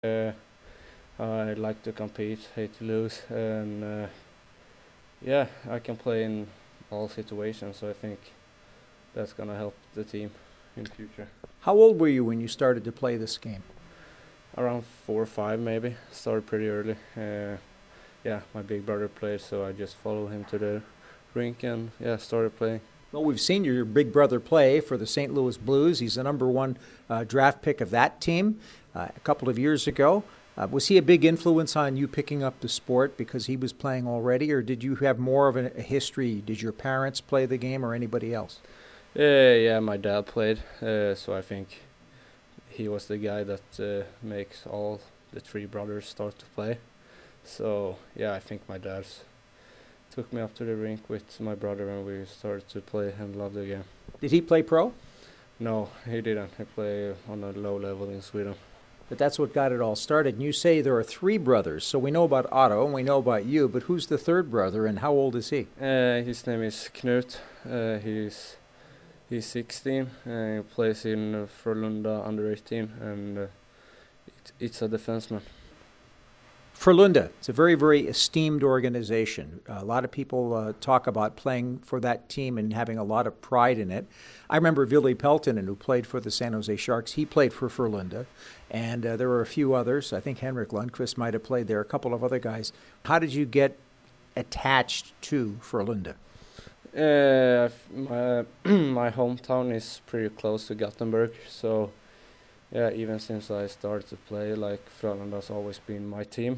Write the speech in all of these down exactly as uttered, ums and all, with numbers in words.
Uh, I like to compete, hate to lose, and uh, yeah, I can play in all situations, so I think that's going to help the team in the future. How old were you when you started to play this game? Around four or five, maybe. Started pretty early. Uh, yeah, my big brother played, so I just followed him to the rink and yeah, started playing. Well, we've seen your big brother play for the Saint Louis Blues. He's the number one uh, draft pick of that team uh, a couple of years ago. Uh, was he a big influence on you picking up the sport because he was playing already, or did you have more of a, a history? Did your parents play the game or anybody else? Uh, yeah, my dad played, uh, so I think he was the guy that uh, makes all the three brothers start to play. So yeah, I think my dad took me up to the rink with my brother and we started to play and love the game. Did he play pro? No, he didn't. He played on a low level in Sweden. But that's what got it all started. And you say there are three brothers, so we know about Otto and we know about you, but who's the third brother and how old is he? Uh, his name is Knut. Uh, he's he's sixteen and he plays in uh, Frölunda under eighteen and uh, it, it's a defenseman. Frölunda, it's a very, very esteemed organization. A lot of people uh, talk about playing for that team and having a lot of pride in it. I remember Ville Peltonen, who played for the San Jose Sharks. He played for Frölunda, and uh, there were a few others. I think Henrik Lundqvist might have played there, a couple of other guys. How did you get attached to Frölunda? Uh, my, my hometown is pretty close to Gothenburg, so yeah, even since I started to play, like Frölunda's always been my team.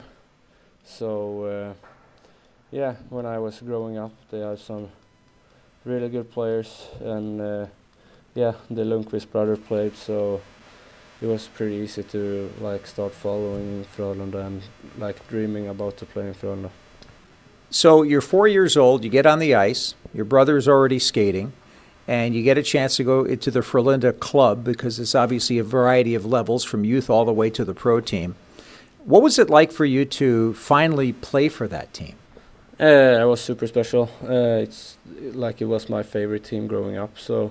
So uh, yeah, when I was growing up, they had some really good players, and uh, yeah, the Lundqvist brother played, so it was pretty easy to like start following Frölunda and like dreaming about to play in Frölunda. So you're four years old, you get on the ice, your brother's already skating, and you get a chance to go into the Frölunda club because it's obviously a variety of levels from youth all the way to the pro team. What was it like for you to finally play for that team? Uh, it was super special. Uh, it's like it was my favorite team growing up. So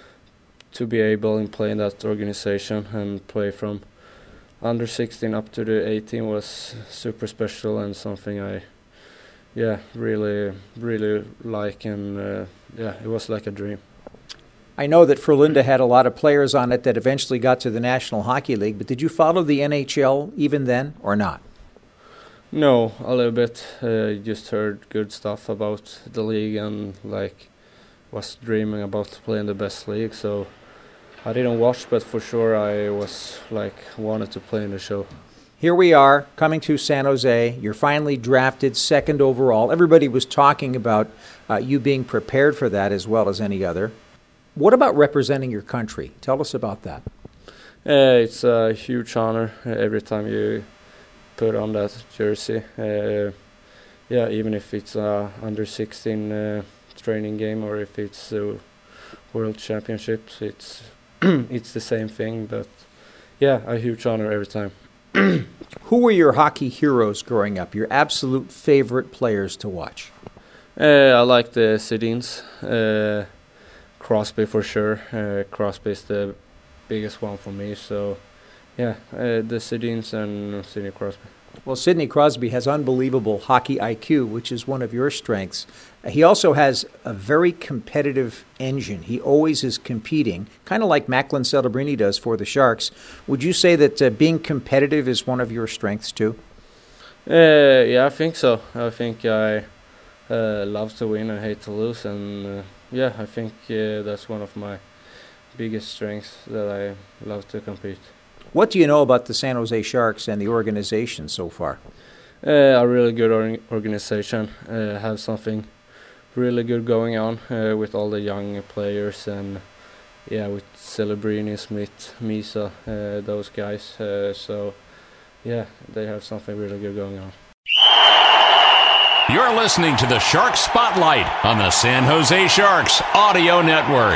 to be able to play in that organization and play from under sixteen up to the eighteen was super special and something I, yeah, really, really like. And uh, yeah, it was like a dream. I know that Frölunda had a lot of players on it that eventually got to the National Hockey League, but did you follow the N H L even then or not? No, a little bit. Uh, just heard good stuff about the league and like was dreaming about playing the best league. So I didn't watch, but for sure I was like wanted to play in the show. Here we are coming to San Jose. You're finally drafted second overall. Everybody was talking about uh, you being prepared for that as well as any other. What about representing your country? Tell us about that. Uh, it's a huge honor uh, every time you put on that jersey. Uh, yeah, even if it's a under sixteen uh, training game or if it's uh, World Championships, it's it's the same thing. But yeah, a huge honor every time. Who were your hockey heroes growing up? Your absolute favorite players to watch? Uh, I like the Sedins. Uh, Crosby for sure. Uh, Crosby is the biggest one for me. So, yeah, uh, the Sedins and Sidney Crosby. Well, Sidney Crosby has unbelievable hockey I Q, which is one of your strengths. Uh, he also has a very competitive engine. He always is competing, kind of like Macklin Celebrini does for the Sharks. Would you say that uh, being competitive is one of your strengths too? Uh, yeah, I think so. I think I uh, love to win and hate to lose, and uh, yeah, I think uh, that's one of my biggest strengths, that I love to compete. What do you know about the San Jose Sharks and the organization so far? Uh, a really good or- organization. Uh, have something really good going on uh, with all the young players and yeah, with Celebrini, Smith, Misa, uh, those guys. Uh, so yeah, they have something really good going on. You're listening to the Shark Spotlight on the San Jose Sharks Audio Network.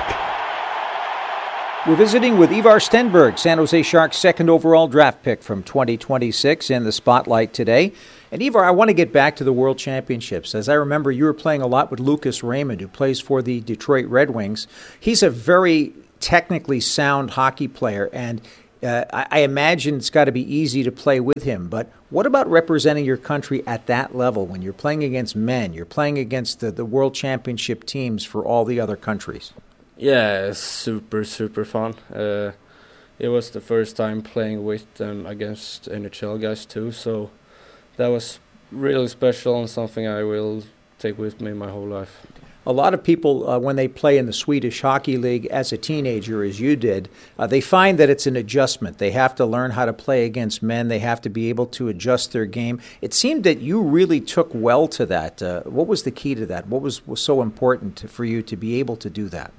We're visiting with Ivar Stenberg, San Jose Sharks' second overall draft pick from twenty twenty-six in the Spotlight today. And Ivar, I want to get back to the World Championships. As I remember, you were playing a lot with Lucas Raymond, who plays for the Detroit Red Wings. He's a very technically sound hockey player, and Uh, I, I imagine it's got to be easy to play with him, but what about representing your country at that level when you're playing against men, you're playing against the, the world championship teams for all the other countries? Yeah, it's super, super fun. Uh, it was the first time playing with and against N H L guys too, so that was really special and something I will take with me my whole life. A lot of people, uh, when they play in the Swedish Hockey League as a teenager, as you did, uh, they find that it's an adjustment. They have to learn how to play against men. They have to be able to adjust their game. It seemed that you really took well to that. Uh, what was the key to that? What was, was so important for you to be able to do that?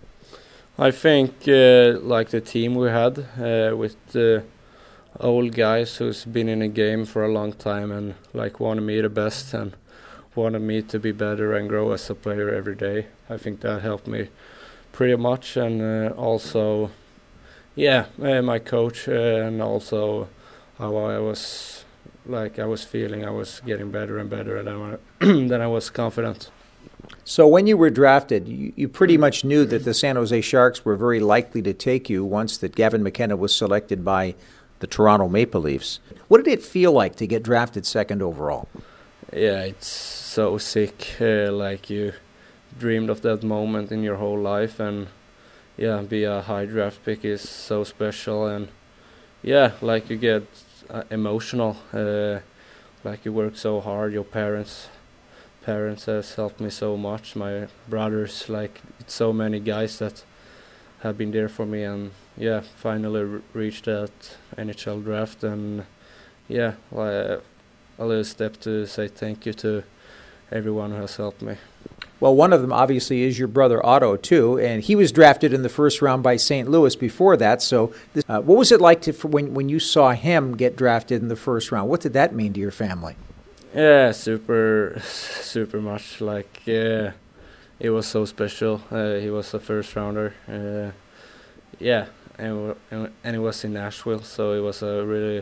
I think uh, like the team we had uh, with the old guys who's been in a game for a long time and like wanted me the best and wanted me to be better and grow as a player every day. I think that helped me pretty much, and uh, also, yeah, uh, my coach uh, and also how I was, like I was feeling I was getting better and better, and then, then I was confident. So when you were drafted, you, you pretty much knew that the San Jose Sharks were very likely to take you once that Gavin McKenna was selected by the Toronto Maple Leafs. What did it feel like to get drafted second overall? Yeah, it's so sick. Uh, like you dreamed of that moment in your whole life, and yeah, be a high draft pick is so special. And yeah, like you get uh, emotional. Uh, like you work so hard. Your parents, parents has helped me so much. My brothers, like it's so many guys that have been there for me, and yeah, finally re- reached that N H L draft, and yeah, like. A little step to say thank you to everyone who has helped me. Well, one of them obviously is your brother Otto too, and he was drafted in the first round by Saint Louis before that. So, this, uh, what was it like to for when when you saw him get drafted in the first round? What did that mean to your family? Yeah, super, super much. Like, yeah, it was so special. Uh, he was a first rounder. Uh, yeah, and and it was in Nashville, so it was a really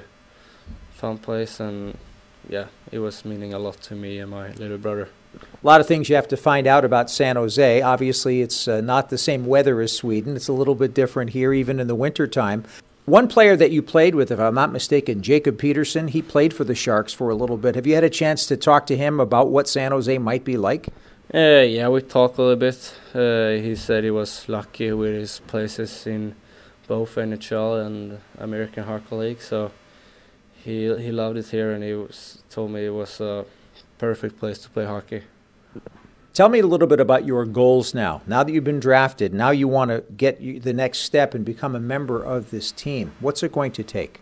fun place, and yeah, it was meaning a lot to me and my little brother. A lot of things you have to find out about San Jose. Obviously, it's uh, not the same weather as Sweden. It's a little bit different here, even in the wintertime. One player that you played with, if I'm not mistaken, Jacob Peterson, he played for the Sharks for a little bit. Have you had a chance to talk to him about what San Jose might be like? Uh, yeah, we talked a little bit. Uh, he said he was lucky with his places in both N H L and American Hockey League, so He he loved it here, and he was, told me it was a perfect place to play hockey. Tell me a little bit about your goals now. Now that you've been drafted, now you want to get you the next step and become a member of this team. What's it going to take?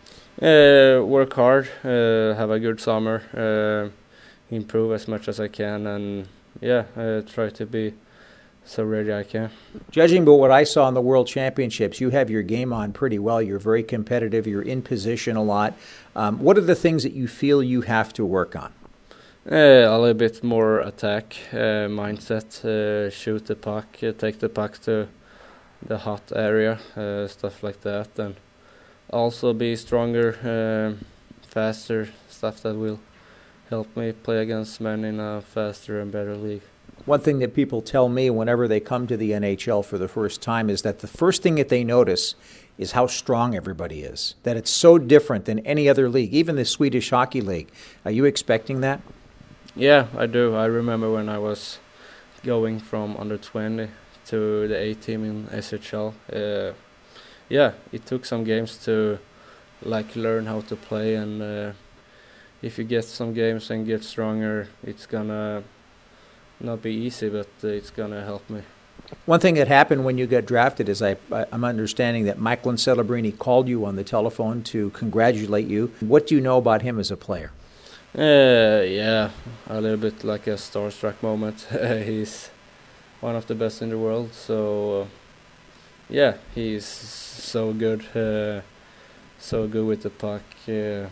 Uh, work hard, uh, have a good summer, uh, improve as much as I can, and yeah, uh, try to be so ready I can. Judging by what I saw in the World Championships, you have your game on pretty well. You're very competitive. You're in position a lot. Um, what are the things that you feel you have to work on? Uh, a little bit more attack uh, mindset, uh, shoot the puck, uh, take the puck to the hot area, uh, stuff like that, and also be stronger, uh, faster, stuff that will help me play against men in a faster and better league. One thing that people tell me whenever they come to the N H L for the first time is that the first thing that they notice is how strong everybody is, that it's so different than any other league, even the Swedish Hockey League. Are you expecting that? Yeah, I do. I remember when I was going from under twenty to the A team in S H L. Uh, yeah, it took some games to like learn how to play, and uh, if you get some games and get stronger, it's gonna not be easy, but uh, it's gonna help me. One thing that happened when you got drafted is I, I, I'm understanding that Michael Celebrini called you on the telephone to congratulate you. What do you know about him as a player? Uh, yeah, a little bit like a starstruck moment. He's one of the best in the world, so uh, yeah, he's so good, uh, so good with the puck, uh,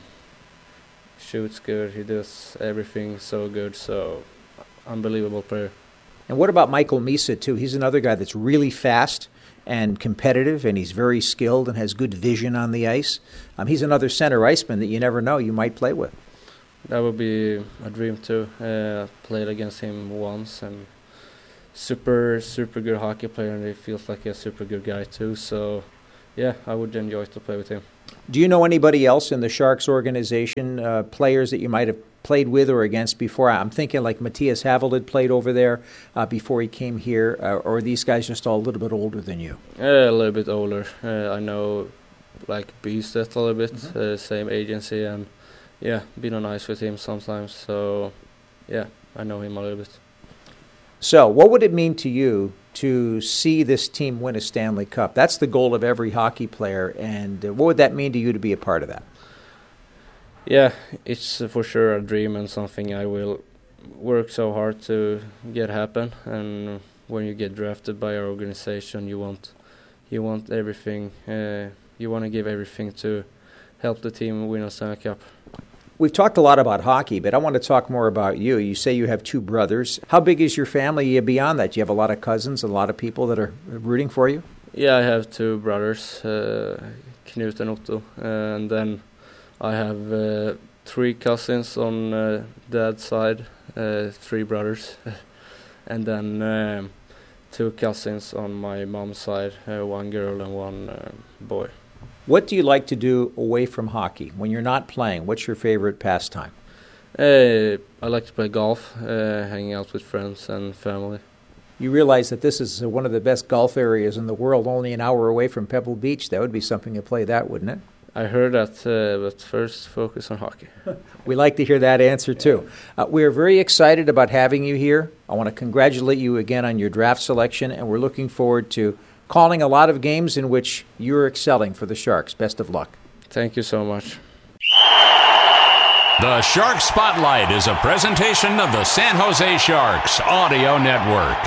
shoots good, he does everything so good, so unbelievable player. And what about Michael Misa, too? He's another guy that's really fast and competitive, and he's very skilled and has good vision on the ice. Um, he's another center iceman that you never know you might play with. That would be a dream too. Uh, played against him once, and super, super good hockey player, and he feels like a super good guy too. So, yeah, I would enjoy to play with him. Do you know anybody else in the Sharks organization, uh, players that you might have played with or against before? I'm thinking like Matthias Havelid played over there uh, before he came here, uh, or are these guys just all a little bit older than you? Uh, a little bit older. Uh, I know like Bystedt a little bit, Mm-hmm. uh, same agency, and yeah, been on ice with him sometimes. So yeah, I know him a little bit. So what would it mean to you to see this team win a Stanley Cup? That's the goal of every hockey player, and uh, what would that mean to you to be a part of that? Yeah, it's uh, for sure a dream and something I will work so hard to get happen. And when you get drafted by our organization, you want you want everything. Uh, you want to give everything to help the team win a Stanley Cup. We've talked a lot about hockey, but I want to talk more about you. You say you have two brothers. How big is your family beyond that? Do you have a lot of cousins, a lot of people that are rooting for you? Yeah, I have two brothers, uh, Knut and Otto, and then I have uh, three cousins on uh, dad's side, uh, three brothers, and then um, two cousins on my mom's side, uh, one girl and one uh, boy. What do you like to do away from hockey? When you're not playing, what's your favorite pastime? Uh, I like to play golf, uh, hanging out with friends and family. You realize that this is one of the best golf areas in the world, only an hour away from Pebble Beach. That would be something to play that, wouldn't it? I heard that, uh, but first focus on hockey. We like to hear that answer, too. Uh, we are very excited about having you here. I want to congratulate you again on your draft selection, and we're looking forward to calling a lot of games in which you're excelling for the Sharks. Best of luck. Thank you so much. The Shark Spotlight is a presentation of the San Jose Sharks Audio Network.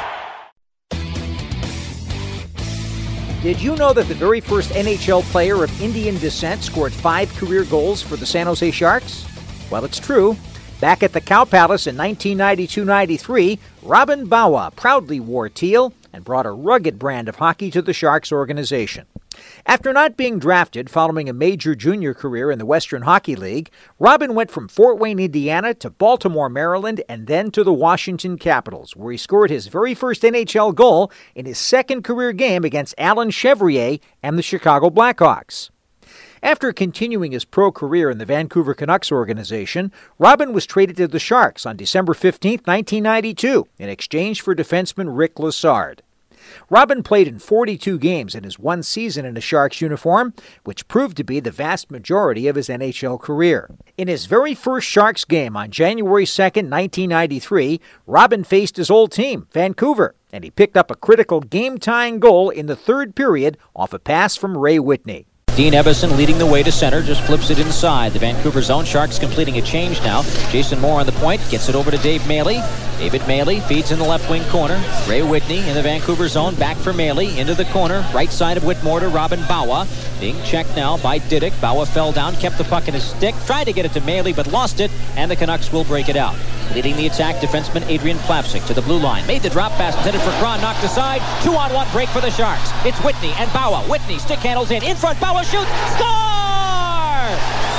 Did you know that the very first N H L player of Indian descent scored five career goals for the San Jose Sharks? Well, it's true. Back at the Cow Palace in nineteen ninety-two ninety-three, Robin Bauer proudly wore teal and brought a rugged brand of hockey to the Sharks organization. After not being drafted following a major junior career in the Western Hockey League, Robin went from Fort Wayne, Indiana to Baltimore, Maryland, and then to the Washington Capitals, where he scored his very first N H L goal in his second career game against Alan Chevrier and the Chicago Blackhawks. After continuing his pro career in the Vancouver Canucks organization, Robin was traded to the Sharks on December fifteenth, nineteen ninety-two, in exchange for defenseman Rick Lassard. Robin played in forty-two games in his one season in a Sharks uniform, which proved to be the vast majority of his N H L career. In his very first Sharks game on January second, nineteen ninety-three, Robin faced his old team, Vancouver, and he picked up a critical game-tying goal in the third period off a pass from Ray Whitney. Dean Evason leading the way to center, just flips it inside. The Vancouver zone. Sharks completing a change now. Jason Moore on the point, gets it over to Dave Maley. David Maley feeds in the left wing corner. Ray Whitney in the Vancouver zone, back for Maley, into the corner, right side of Whitmore to Robin Bauer. Being checked now by Didick. Bauer fell down, kept the puck in his stick, tried to get it to Maley, but lost it, and the Canucks will break it out. Leading the attack, defenseman Adrian Plavsic to the blue line. Made the drop pass, intended for Kron, knocked aside. Two-on-one break for the Sharks. It's Whitney and Bauer. Whitney stick handles in. In front, Bauer shoots. Score!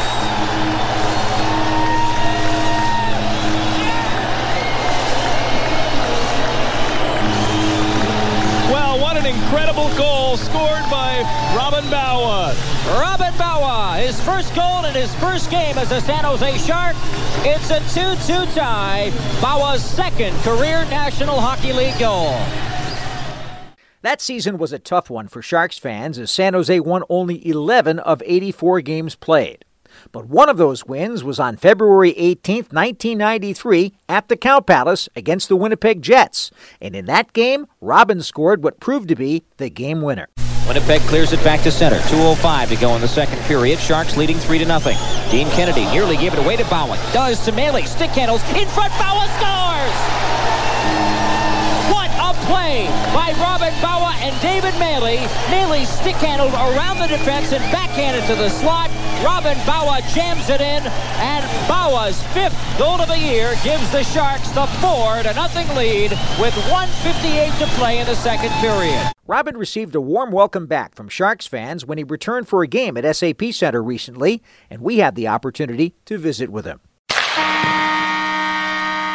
Well, what an incredible goal scored by Robin Bauer. Robin Bauer, his first goal in his first game as a San Jose Shark. It's a two two tie. Bauer's second career National Hockey League goal. That season was a tough one for Sharks fans as San Jose won only eleven of eighty-four games played. But one of those wins was on February eighteenth, nineteen ninety-three at the Cow Palace against the Winnipeg Jets. And in that game, Robin scored what proved to be the game winner. Winnipeg clears it back to center. two oh five to go in the second period. Sharks leading three to nothing. Dean Kennedy nearly gave it away to Bauer. Does to Maley. Stick handles. In front. Bauer scores! What a play by Robin Bauer and David Maley. Maley stick handled around the defense and backhanded to the slot. Robin Bauer jams it in, and Bauer's fifth goal of the year gives the Sharks the four to nothing lead with one fifty-eight to play in the second period. Robin received a warm welcome back from Sharks fans when he returned for a game at S A P Center recently, and we had the opportunity to visit with him.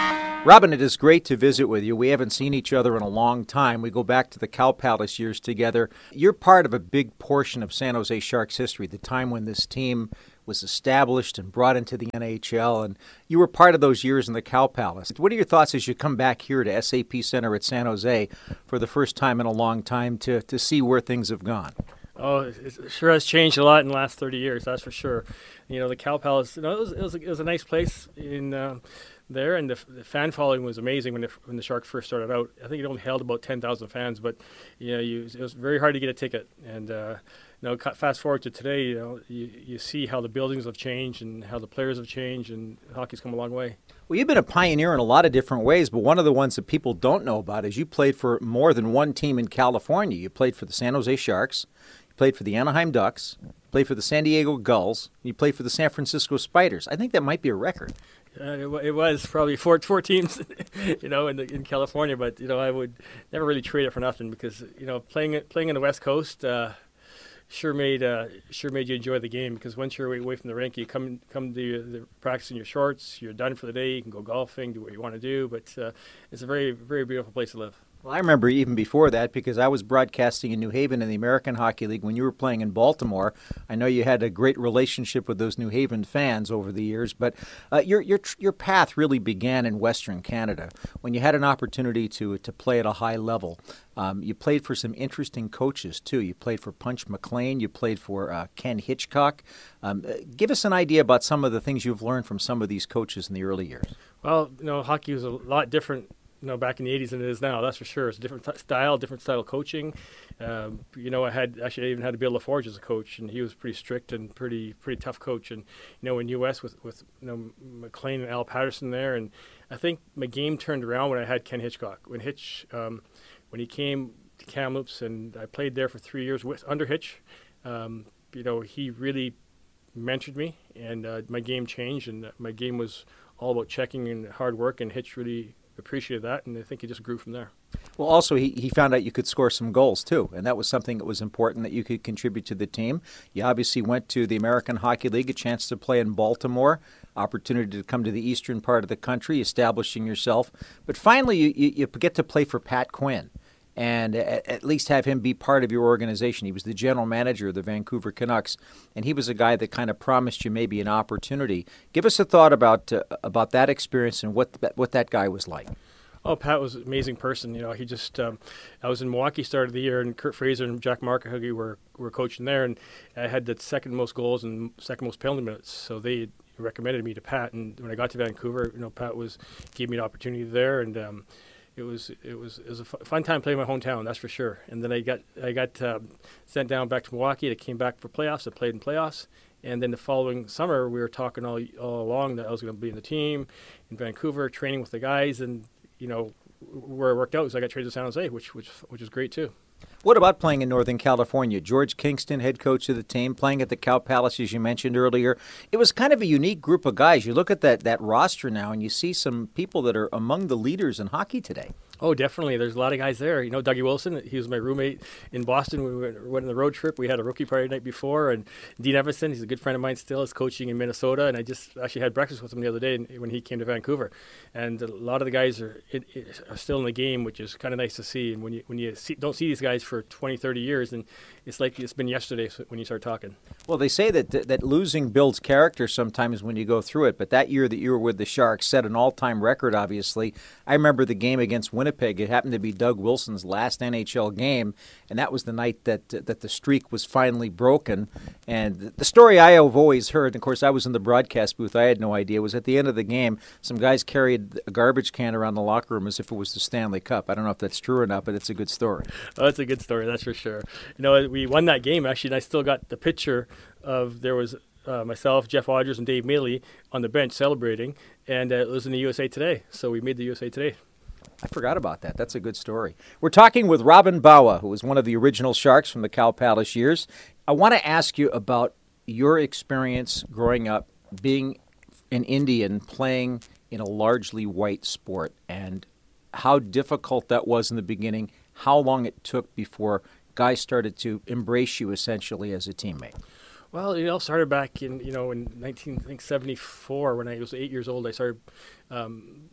Robin, it is great to visit with you. We haven't seen each other in a long time. We go back to the Cow Palace years together. You're part of a big portion of San Jose Sharks history, the time when this team was established and brought into the N H L, and you were part of those years in the Cow Palace. What are your thoughts as you come back here to S A P Center at San Jose for the first time in a long time to, to see where things have gone? Oh, it sure has changed a lot in the last thirty years, that's for sure. You know, the Cow Palace, you know, it was, it was, a, it was a nice place in uh, there, and the, the fan following was amazing when the, when the Sharks first started out. I think it only held about ten thousand fans, but, you know, you, it was very hard to get a ticket. And, uh, you know, fast forward to today, you know, you, you see how the buildings have changed and how the players have changed, and hockey's come a long way. Well, you've been a pioneer in a lot of different ways, but one of the ones that people don't know about is you played for more than one team in California. You played for the San Jose Sharks, you played for the Anaheim Ducks, you played for the San Diego Gulls, you played for the San Francisco Spiders. I think that might be a record. Uh, it, it was probably four four teams, you know, in the, in California, but you know, I would never really trade it for nothing because you know, playing playing in the West Coast uh, sure made uh, sure made you enjoy the game because once you're away from the rink, you come come to the practice in your shorts, you're done for the day, you can go golfing, do what you want to do, but uh, it's a very very beautiful place to live. Well, I remember even before that because I was broadcasting in New Haven in the American Hockey League when you were playing in Baltimore. I know you had a great relationship with those New Haven fans over the years, but uh, your your your path really began in Western Canada when you had an opportunity to to play at a high level. Um, you played for some interesting coaches too. You played for Punch McLean. You played for uh, Ken Hitchcock. Um, uh, give us an idea about some of the things you've learned from some of these coaches in the early years. Well, you know, hockey was a lot different. You know, back in the eighties than it is now, that's for sure. It's a different t- style, different style of coaching. Um, you know, I had actually I even had Bill LaForge as a coach, and he was pretty strict and pretty pretty tough coach. And you know, in U S with with you know McLean and Al Patterson there, and I think my game turned around when I had Ken Hitchcock. When Hitch, um, when he came to Kamloops, and I played there for three years with under Hitch. Um, you know, he really mentored me, and uh, my game changed, and my game was all about checking and hard work. And Hitch really appreciated that, and I think he just grew from there. Well, also, he, he found out you could score some goals, too, and that was something that was important that you could contribute to the team. You obviously went to the American Hockey League, a chance to play in Baltimore, opportunity to come to the eastern part of the country, establishing yourself. But finally, you, you, you get to play for Pat Quinn and at, at least have him be part of your organization. He was the general manager of the Vancouver Canucks, and he was a guy that kind of promised you maybe an opportunity. Give us a thought about uh, about that experience and what that, what that guy was like. Oh, Pat was an amazing person. You know, he just, um, I was in Milwaukee start of the year, and Kurt Fraser and Jack Markahuggy were, were coaching there, and I had the second most goals and second most penalty minutes, so they recommended me to Pat, and when I got to Vancouver, you know, Pat was, gave me an opportunity there, and um, It was it was it was a fun time playing my hometown, that's for sure. And then I got I got um, sent down back to Milwaukee. I came back for playoffs. I played in playoffs, and then the following summer we were talking all all along that I was going to be in the team in Vancouver, training with the guys, and you know where it worked out was I got traded to San Jose, which which which is great too. What about playing in Northern California? George Kingston, head coach of the team, playing at the Cow Palace, as you mentioned earlier. It was kind of a unique group of guys. You look at that that roster now, and you see some people that are among the leaders in hockey today. Oh, definitely. There's a lot of guys there. You know, Dougie Wilson, he was my roommate in Boston when we went, went on the road trip. We had a rookie party the night before. And Dean Everson, he's a good friend of mine still, is coaching in Minnesota. And I just actually had breakfast with him the other day when he came to Vancouver. And a lot of the guys are, it, it, are still in the game, which is kind of nice to see. And when you when you see, don't see these guys for twenty, thirty years, and it's like it's been yesterday when you start talking. Well, they say that that losing builds character sometimes when you go through it. But that year that you were with the Sharks set an all-time record, obviously. I remember the game against Winnipeg. It happened to be Doug Wilson's last N H L game, and that was the night that that the streak was finally broken. And the story I have always heard, and of course I was in the broadcast booth, I had no idea, was at the end of the game, some guys carried a garbage can around the locker room as if it was the Stanley Cup. I don't know if that's true or not, but it's a good story. Oh, it's a good story, that's for sure. You know, we won that game, actually, and I still got the picture of, there was uh, myself, Jeff Odgers, and Dave Maley on the bench celebrating, and uh, it was in the U S A Today, so we made the U S A Today. I forgot about that. That's a good story. We're talking with Robin Bawa, who was one of the original Sharks from the Cow Palace years. I want to ask you about your experience growing up, being an Indian, playing in a largely white sport, and how difficult that was in the beginning, how long it took before guys started to embrace you essentially as a teammate. Well, it all started back in, you know, in nineteen seventy-four when I was eight years old. I started um,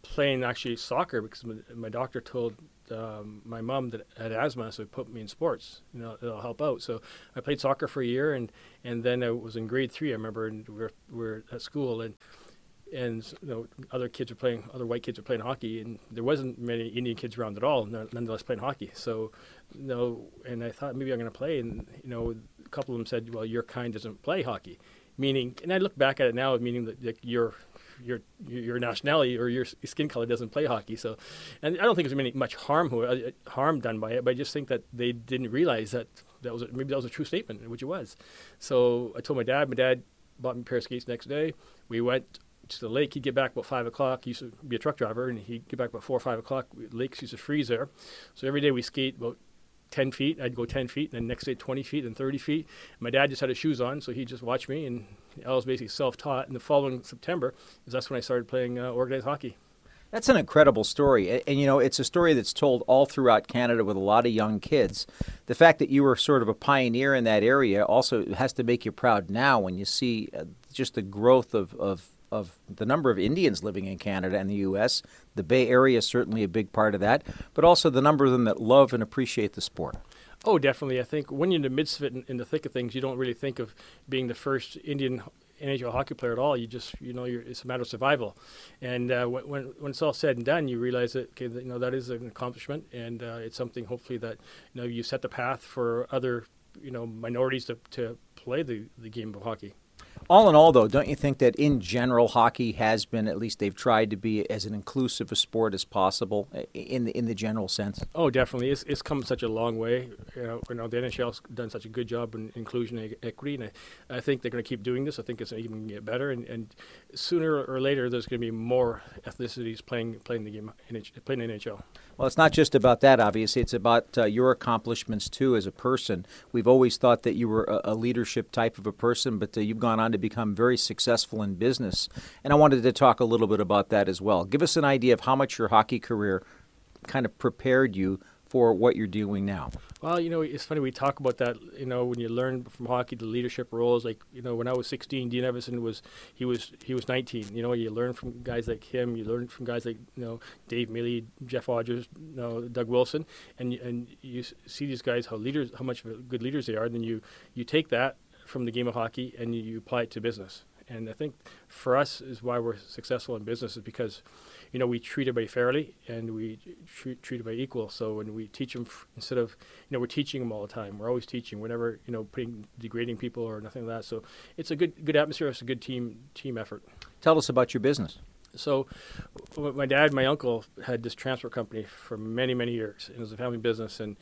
playing actually soccer because my, my doctor told um, my mom that I had asthma, so he put me in sports. You know, it'll help out. So I played soccer for a year, and, and then I was in grade three. I remember, and we were, we were at school, and and you know, other kids were playing, other white kids were playing hockey, and there wasn't many Indian kids around at all, nonetheless playing hockey. So, you know, and I thought maybe I'm going to play, and you know, a couple of them said, "Well, your kind doesn't play hockey," meaning, and I look back at it now, meaning that, that your your your nationality or your skin color doesn't play hockey. So, and I don't think there's any much harm harm done by it, but I just think that they didn't realize that that was a, maybe that was a true statement, which it was. So I told my dad. My dad bought me a pair of skates the next day. We went to the lake. He'd get back about five o'clock. He used to be a truck driver, and he'd get back about four or five o'clock. Lakes used to freeze there, so every day we skate about ten feet. I'd go ten feet, and then next day twenty feet, and thirty feet. My dad just had his shoes on, so he just watched me, and I was basically self-taught. And the following September, that's when I started playing uh, organized hockey. That's an incredible story. And, and, you know, it's a story that's told all throughout Canada with a lot of young kids. The fact that you were sort of a pioneer in that area also has to make you proud now when you see uh, just the growth of, of, of the number of Indians living in Canada and the U S. The Bay Area is certainly a big part of that, but also the number of them that love and appreciate the sport. Oh, definitely. I think when you're in the midst of it, in, in the thick of things, you don't really think of being the first Indian N H L hockey player at all. You just, you know, you're, it's a matter of survival. And uh, when when it's all said and done, you realize that, okay, that, you know, that is an accomplishment, and uh, it's something hopefully that, you know, you set the path for other, you know, minorities to, to play the, the game of hockey. All in all, though, don't you think that in general hockey has been, at least they've tried to be as an inclusive a sport as possible in the, in the general sense? Oh, definitely. It's, it's come such a long way. You know, you know, the N H L's done such a good job in inclusion and equity, and I, I think they're going to keep doing this. I think it's even going to get better, and, and sooner or later there's going to be more ethnicities playing playing the game, playing the N H L. Well, it's not just about that, obviously. It's about uh, your accomplishments, too, as a person. We've always thought that you were a, a leadership type of a person, but uh, you've gone on to become very successful in business. And I wanted to talk a little bit about that as well. Give us an idea of how much your hockey career kind of prepared you for what you're doing now. Well, you know, it's funny we talk about that. You know, when you learn from hockey the leadership roles, like, you know, when I was sixteen, Dean Evason was he was he was nineteen. You know, you learn from guys like him. You learn from guys like, you know, Dave Mealy, Jeff Odgers, you know, Doug Wilson, and and you see these guys how leaders how much of good leaders they are. And then you you take that from the game of hockey and you, you apply it to business. And I think for us is why we're successful in business is because, you know, we treat everybody fairly and we treat, treat everybody equal. So when we teach them, f- instead of, you know, we're teaching them all the time. We're always teaching. We're never, you know, putting degrading people or nothing like that. So it's a good good atmosphere. It's a good team team effort. Tell us about your business. So my dad, my uncle had this transport company for many, many years. It was a family business. And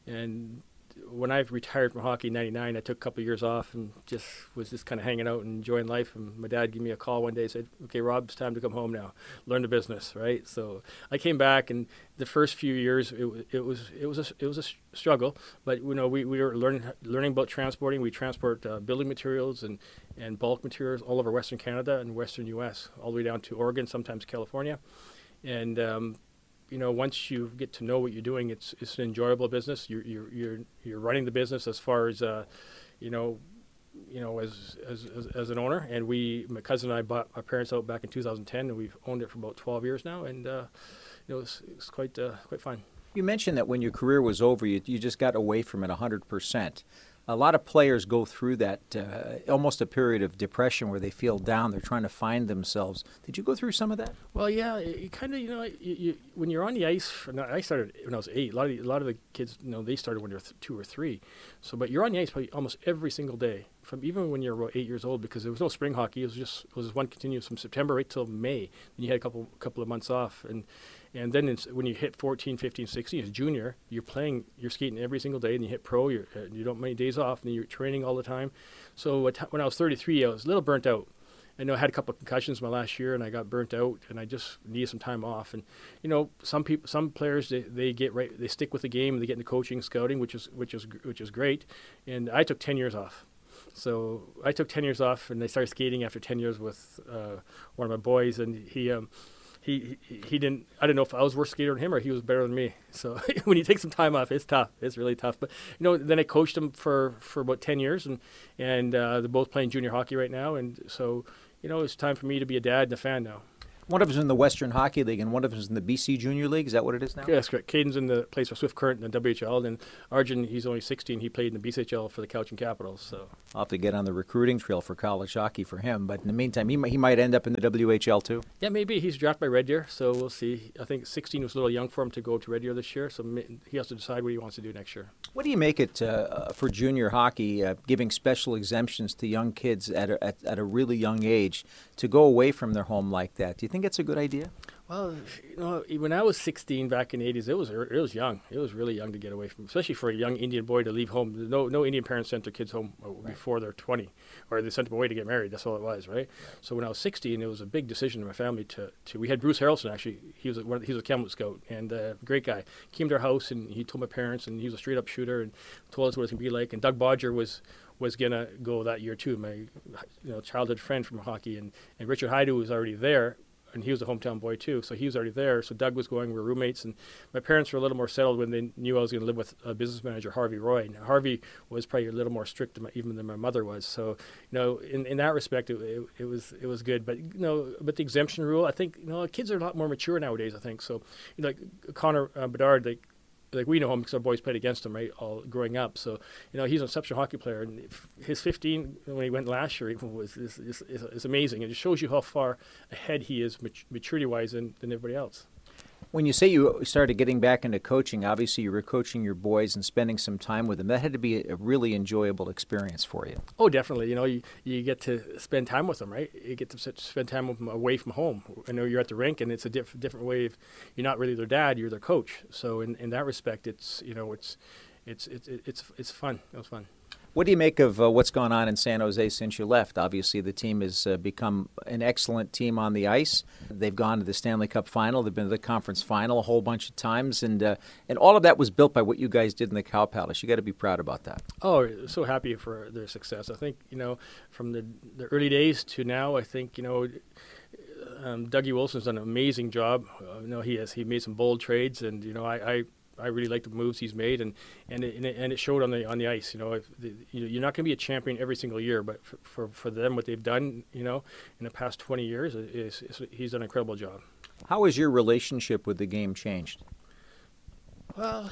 and when I retired from hockey in ninety-nine, I took a couple of years off and just was just kind of hanging out and enjoying life. And my dad gave me a call one day and said, okay, Rob, it's time to come home now. Learn the business, right? So I came back, and the first few years, it, it was it was a, it was a struggle. But, you know, we, we were learning learning about transporting. We transport uh, building materials and, and bulk materials all over Western Canada and Western U S, all the way down to Oregon, sometimes California. And um, you know, once you get to know what you're doing, it's it's an enjoyable business. You're you're you're you're running the business as far as, uh, you know, you know, as, as as as an owner. And we, my cousin and I, bought my parents out back in two thousand ten, and we've owned it for about twelve years now. And uh, you know, it's it's quite uh, quite fun. You mentioned that when your career was over, you you just got away from it one hundred percent. A lot of players go through that, uh, almost a period of depression where they feel down. They're trying to find themselves. Did you go through some of that? Well, yeah, you kind of, you know, you, you, when you're on the ice, no, I started when I was eight. A lot of the, a lot of the kids, you know, they started when they were th- two or three. So, but you're on the ice probably almost every single day, from even when you're about eight years old, because there was no spring hockey. It was just it was one continuous from September right till May. Then you had a couple couple of months off, and and then it's, when you hit fourteen, fifteen, sixteen, as junior, you're playing, you're skating every single day, and you hit pro. You're, uh, you don't have many days off, and then you're training all the time. So when I was thirty-three, I was a little burnt out. I know I had a couple of concussions my last year, and I got burnt out, and I just needed some time off. And you know, some people, some players, they, they get right, they stick with the game, and they get into coaching, scouting, which is which is which is great. And I took ten years off. So I took ten years off, and I started skating after ten years with uh, one of my boys, and he. Um, He, he he didn't. I didn't know if I was worse skater than him or he was better than me. So when you take some time off, it's tough. It's really tough. But you know, then I coached him for, for about ten years, and and uh, they're both playing junior hockey right now. And so you know, it's time for me to be a dad and a fan now. One of them is in the Western Hockey League, and one of them is in the B C Junior League. Is that what it is now? Yeah, that's correct. Caden's in the plays for Swift Current in the W H L, and Arjun, he's only sixteen. He played in the B C H L for the Cowichan Capitals. So I'll have to get on the recruiting trail for college hockey for him. But in the meantime, he might, he might end up in the W H L too. yeah, maybe he's drafted by Red Deer, so we'll see. I think sixteen was a little young for him to go to Red Deer this year, so he has to decide what he wants to do next year. What do you make it uh, for junior hockey, uh, giving special exemptions to young kids at a, at, at a really young age to go away from their home like that? Do you think it's a good idea? Well, you know, when I was sixteen back in the eighties, it was it was young. It was really young to get away from, especially for a young Indian boy to leave home. No no Indian parents sent their kids home before they're twenty, or they sent them away to get married. That's all it was, right? right? So when I was sixteen, it was a big decision in my family to, to we had Bruce Harrelson, actually. He was a, one of, he was a Kamloops scout, and a uh, great guy. Came to our house, and he told my parents, and he was a straight-up shooter, and told us what it was going to be like. And Doug Bodger was was going to go that year, too, my you know childhood friend from hockey. And, and Richard Haidu was already there, and he was a hometown boy too, so he was already there. So Doug was going, we were roommates, and my parents were a little more settled when they knew I was going to live with a business manager, Harvey Roy. Now, Harvey was probably a little more strict than my, even than my mother was. So, you know, in, in that respect, it, it, it was it was good. But you know, but the exemption rule, I think, you know, kids are a lot more mature nowadays. I think so. You know, like Connor uh, Bedard, like. Like we know him because our boys played against him, right, all growing up. So, you know, he's an exceptional hockey player. And his fifteen, when he went last year, was is, is, is, is amazing. It just shows you how far ahead he is mat- maturity-wise than, than everybody else. When you say you started getting back into coaching, obviously you were coaching your boys and spending some time with them. That had to be a really enjoyable experience for you. Oh, definitely. You know, you, you get to spend time with them, right? You get to spend time with them away from home. I know you're at the rink, and it's a diff- different way of, you're not really their dad, you're their coach. So in, in that respect, it's, you know, it's, it's, it's, it's, it's fun. It was fun. What do you make of uh, what's gone on in San Jose since you left? Obviously, the team has uh, become an excellent team on the ice. They've gone to the Stanley Cup final. They've been to the conference final a whole bunch of times. And uh, and all of that was built by what you guys did in the Cow Palace. You got to be proud about that. Oh, so happy for their success. I think, you know, from the, the early days to now, I think, you know, um, Dougie Wilson's done an amazing job. Uh, you know, he has he made some bold trades, and, you know, I, I I really like the moves he's made, and and it, and it, and it showed on the on the ice. You know, if the, you know, you're not going to be a champion every single year, but for, for for them, what they've done, you know, in the past twenty years, is, is he's done an incredible job. How has your relationship with the game changed? Well,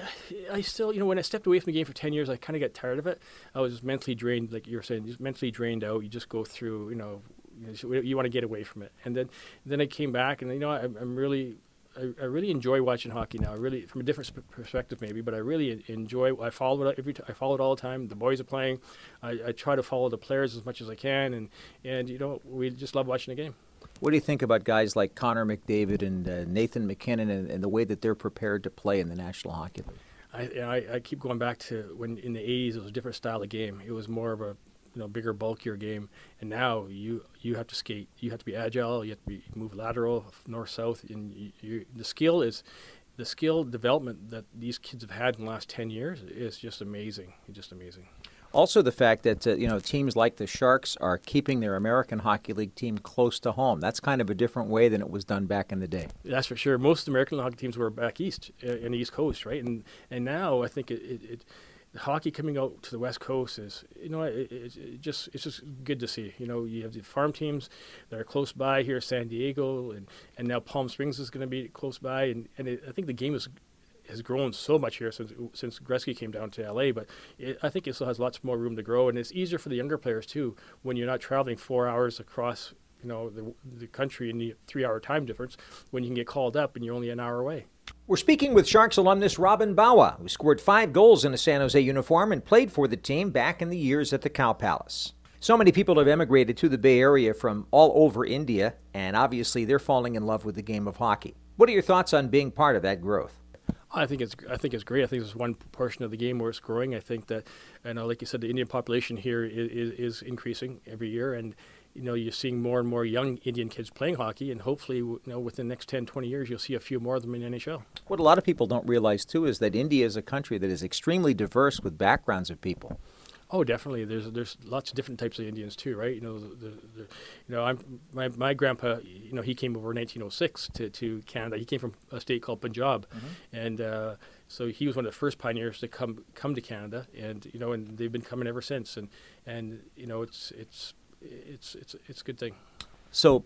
I still, you know, when I stepped away from the game for ten years, I kind of got tired of it. I was just mentally drained, like you were saying, just mentally drained out. You just go through, you know, you, you want to get away from it, and then then I came back, and you know, I'm, I'm really. I, I really enjoy watching hockey now. I really, from a different sp- perspective, maybe, but I really enjoy. I follow it every. T- I follow it all the time. The boys are playing. I, I try to follow the players as much as I can, and and you know, we just love watching the game. What do you think about guys like Connor McDavid and uh, Nathan McKinnon and, and the way that they're prepared to play in the National Hockey League? I, I I keep going back to when in the eighties it was a different style of game. It was more of a you know, bigger, bulkier game, and now you you have to skate. You have to be agile. You have to be move lateral, north south, and you, you, the skill is the skill development that these kids have had in the last ten years is just amazing. It's just amazing. Also, the fact that uh, you know teams like the Sharks are keeping their American Hockey League team close to home. That's kind of a different way than it was done back in the day. That's for sure. Most American hockey teams were back east uh, in the East Coast, right? And and now I think it. it, it hockey coming out to the West Coast is, you know, it, it, it just it's just good to see. You know, you have the farm teams that are close by here, San Diego, and, and now Palm Springs is going to be close by, and and it, I think the game is has grown so much here since since Gretzky came down to L A. But it, I think it still has lots more room to grow, and it's easier for the younger players too when you're not traveling four hours across, you know, the the country in the three-hour time difference. When you can get called up and you're only an hour away. We're speaking with Sharks alumnus Robin Bawa, who scored five goals in a San Jose uniform and played for the team back in the years at the Cow Palace. So many people have emigrated to the Bay Area from all over India, and obviously they're falling in love with the game of hockey. What are your thoughts on being part of that growth? I think it's I think it's great. I think it's one portion of the game where it's growing. I think that, and like you said, the Indian population here is, is, is increasing every year, and you know, you're seeing more and more young Indian kids playing hockey, and hopefully, you know, within the next ten, twenty years, you'll see a few more of them in N H L. What a lot of people don't realize, too, is that India is a country that is extremely diverse with backgrounds of people. Oh, definitely. There's there's lots of different types of Indians too, right? You know, the, the, the, you know, I'm my my grandpa. You know, he came over in nineteen oh six to, to Canada. He came from a state called Punjab, mm-hmm. and uh, so he was one of the first pioneers to come come to Canada, and you know, and they've been coming ever since. And and you know, it's it's it's it's it's a good thing. So,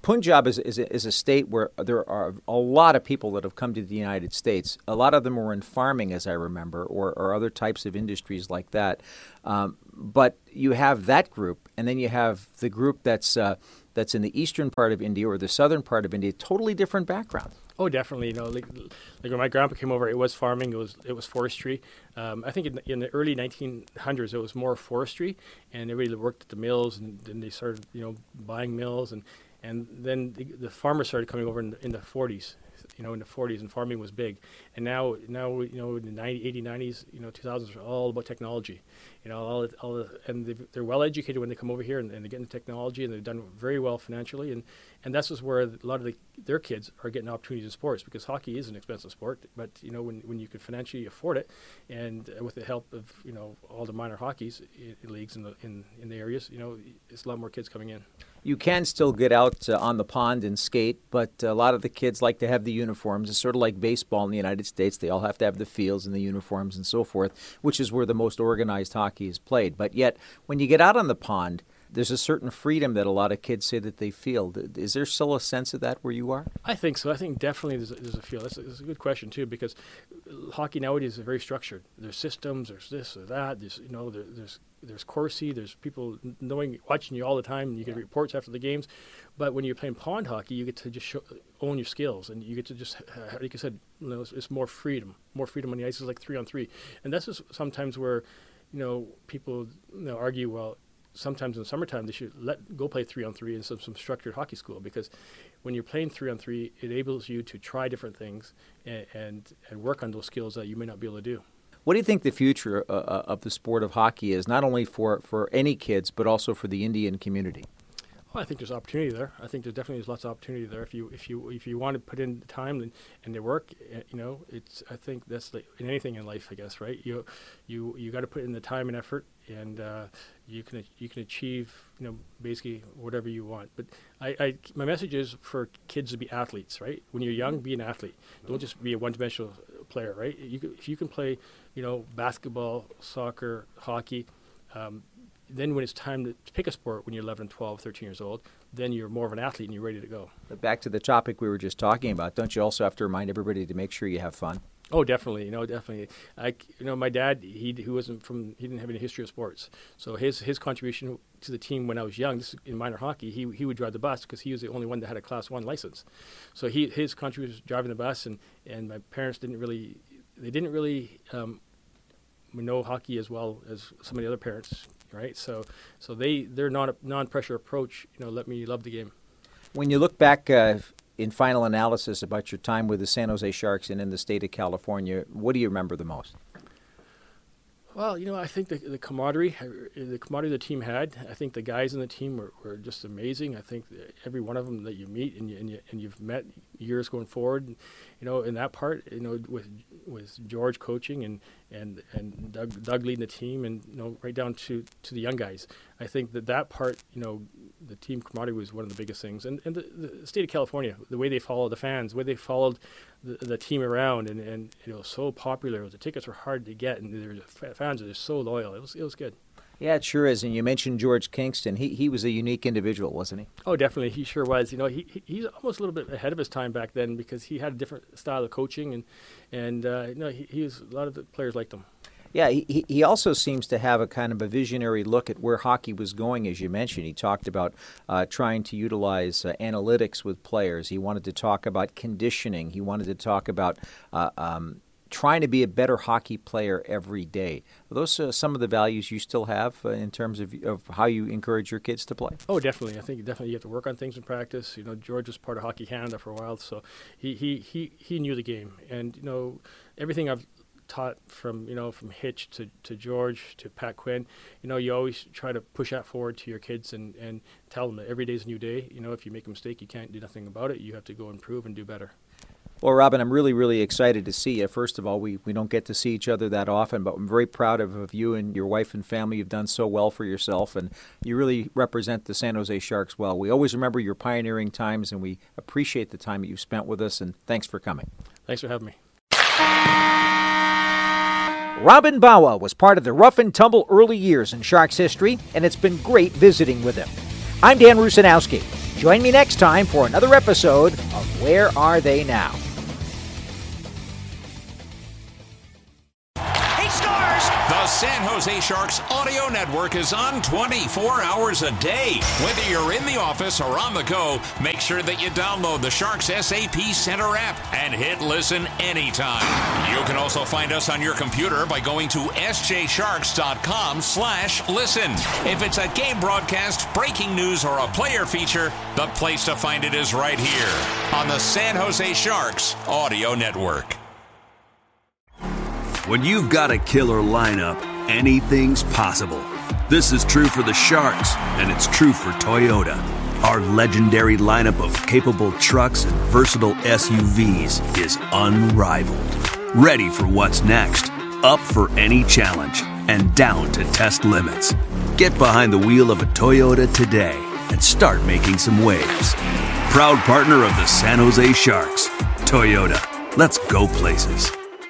Punjab is, is, a, is a state where there are a lot of people that have come to the United States. A lot of them were in farming, as I remember, or, or other types of industries like that. Um, but you have that group, and then you have the group that's uh, that's in the eastern part of India or the southern part of India. Totally different background. Oh, definitely. You know, like, like when my grandpa came over, it was farming. It was it was forestry. Um, I think in, in the early nineteen hundreds, it was more forestry, and everybody worked at the mills, and then they started, you know, buying mills, and and then the, the farmers started coming over in the, in the forties. You know, in the forties, and farming was big. And now, now you know, in the ninety, eighty, nineties, you know, two thousands are all about technology. You know, all, all the, and they're well educated when they come over here, and, and they get into technology, and they've done very well financially. And, and that's just where a lot of the, their kids are getting opportunities in sports, because hockey is an expensive sport. But, you know, when, when you can financially afford it, and uh, with the help of, you know, all the minor hockeys I- leagues in the, in, in the areas, you know, it's a lot more kids coming in. You can still get out uh, on the pond and skate, but a lot of the kids like to have the uniforms. It's sort of like baseball in the United States. They all have to have the fields and the uniforms and so forth, which is where the most organized hockey is played. But yet, when you get out on the pond, there's a certain freedom that a lot of kids say that they feel. Is there still a sense of that where you are? I think so. I think definitely there's a, there's a feel. That's a, that's a good question, too, because hockey nowadays is very structured. There's systems, there's this or that, there's, you know, there, there's there's Corsi, there's people knowing, watching you all the time, and you get reports after the games. But when you're playing pond hockey, you get to just show, own your skills, and you get to just, like I said, you know, it's, it's more freedom. More freedom on the ice is like three on three. And that's just sometimes where, you know, people, you know, argue, well, sometimes in the summertime they should let go play three on three in some, some structured hockey school, because when you're playing three on three, it enables you to try different things and, and, and work on those skills that you may not be able to do. What do you think the future uh, of the sport of hockey is, not only for, for any kids, but also for the Indian community? Well, I think there's opportunity there. I think there's definitely there's lots of opportunity there. If you if you if you want to put in the time and, and the work, uh, you know, it's I think that's like in anything in life, I guess, right? You you you got to put in the time and effort, and uh, you can you can achieve, you know, basically whatever you want. But I, I my message is for kids to be athletes, right? When you're young, be an athlete. Don't just be a one-dimensional player, right? You can, if you can play, you know, basketball, soccer, hockey. Um, Then when it's time to pick a sport when you're eleven, twelve, thirteen years old, then you're more of an athlete and you're ready to go. But back to the topic we were just talking about, don't you also have to remind everybody to make sure you have fun? Oh, definitely. You know, definitely. I, you know, my dad, he who wasn't from, he didn't have any history of sports. So his his contribution to the team when I was young, this is in minor hockey, he he would drive the bus because he was the only one that had a Class One license. So he his contribution was driving the bus, and, and my parents didn't really, they didn't really um, know hockey as well as some of the other parents. Right, so so they their non non pressure approach, you know, let me love the game. When you look back uh, in final analysis about your time with the San Jose Sharks and in the state of California, what do you remember the most? Well, you know, I think the, the camaraderie, the camaraderie the team had. I think the guys in the team were, were just amazing. I think every one of them that you meet and, you, and, you, and you've met years going forward, you know, in that part, you know, with with George coaching and and and Doug, Doug leading the team, and you know, right down to, to the young guys. I think that that part, you know, the team camaraderie was one of the biggest things. And and the, the state of California, the way they followed the fans, the way they followed the, the team around, and and it was so popular. The tickets were hard to get, and the fans are just so loyal. It was it was good. Yeah, it sure is. And you mentioned George Kingston. He he was a unique individual, wasn't he? Oh, definitely. He sure was. You know, he, he he's almost a little bit ahead of his time back then, because he had a different style of coaching, and and uh, you know, he, he was, a lot of the players liked him. Yeah, he he also seems to have a kind of a visionary look at where hockey was going, as you mentioned. He talked about uh, trying to utilize uh, analytics with players. He wanted to talk about conditioning. He wanted to talk about uh, um, trying to be a better hockey player every day. Are those uh, some of the values you still have uh, in terms of, of how you encourage your kids to play? Oh, definitely. I think definitely you have to work on things in practice. You know, George was part of Hockey Canada for a while, so he he, he, he knew the game. And, you know, everything I've taught from, you know, from Hitch to, to George to Pat Quinn, you know, you always try to push that forward to your kids and, and tell them that every day's a new day. You know, if you make a mistake, you can't do nothing about it. You have to go improve and do better. Well, Robin, I'm really, really excited to see you. First of all, we, we don't get to see each other that often, but I'm very proud of, of you and your wife and family. You've done so well for yourself, and you really represent the San Jose Sharks well. We always remember your pioneering times, and we appreciate the time that you've spent with us, and thanks for coming. Thanks for having me. Robin Bawa was part of the rough and tumble early years in Sharks history, and it's been great visiting with him. I'm Dan Rusanowski. Join me next time for another episode of Where Are They Now? The San Jose Sharks Audio Network is on twenty-four hours a day. Whether you're in the office or on the go, make sure that you download the Sharks S A P Center app and hit listen anytime. You can also find us on your computer by going to s j sharks dot com slash listen. If it's a game broadcast, breaking news, or a player feature, the place to find it is right here on the San Jose Sharks Audio Network. When you've got a killer lineup, anything's possible. This is true for the Sharks, and it's true for Toyota. Our legendary lineup of capable trucks and versatile S U Vs is unrivaled. Ready for what's next, up for any challenge, and down to test limits. Get behind the wheel of a Toyota today and start making some waves. Proud partner of the San Jose Sharks, Toyota. Let's go places.